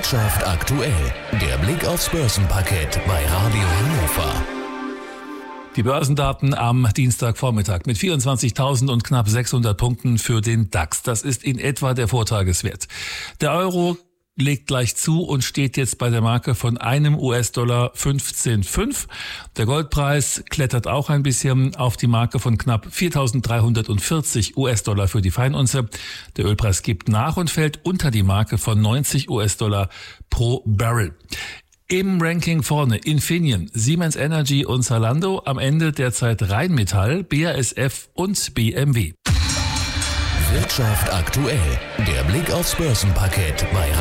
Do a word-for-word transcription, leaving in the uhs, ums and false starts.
Wirtschaft aktuell, der Blick aufs Börsenparkett bei Radio Hannover. Die Börsendaten am Dienstagvormittag mit vierundzwanzigtausend und knapp sechshundert Punkten für den DAX. Das ist in etwa der Vortageswert. Der Euro legt gleich zu und steht jetzt bei der Marke von einem U S-Dollar fünfzehn Komma fünf. Der Goldpreis klettert auch ein bisschen auf die Marke von knapp viertausenddreihundertvierzig U S-Dollar für die Feinunze. Der Ölpreis gibt nach und fällt unter die Marke von neunzig U S-Dollar pro Barrel. Im Ranking vorne Infineon, Siemens Energy und Zalando, am Ende derzeit Rheinmetall, B A S F und B M W. Wirtschaft aktuell, der Blick aufs Börsenparkett bei